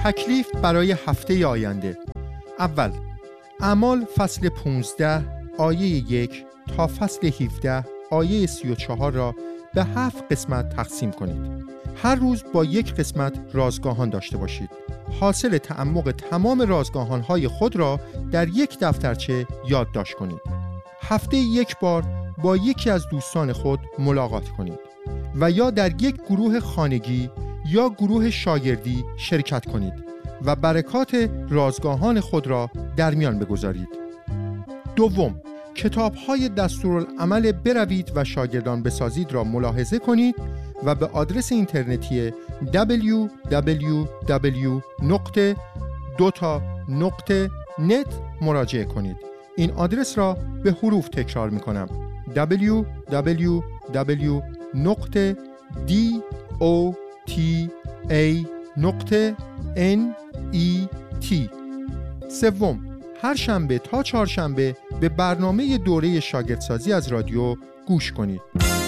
تکلیف برای هفته آینده: اول، اعمال فصل 15 آیه 1 تا فصل 17 آیه 34 را به 7 قسمت تقسیم کنید. هر روز با یک قسمت رازگاهان داشته باشید. حاصل تعمق تمام رازگاهان‌های خود را در یک دفترچه یادداشت کنید. هفته یک بار با یکی از دوستان خود ملاقات کنید و یا در یک گروه خانگی یا گروه شاگردی شرکت کنید و برکات رازگاهان خود را در میان بگذارید. دوم، کتاب‌های دستورالعمل بروید و شاگردان بسازید را ملاحظه کنید و به آدرس اینترنتی www.dota.net مراجعه کنید. این آدرس را به حروف تکرار می کنم: www.dota.net. سوم، هر شنبه تا چهارشنبه به برنامه دوره شاگردسازی از رادیو گوش کنید.